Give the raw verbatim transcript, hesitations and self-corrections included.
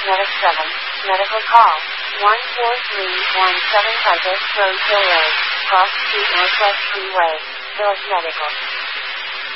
Medic seven, medical call, one four three one seven five Rose Hill Road, Cross Street Northwest Freeway, Village Medical.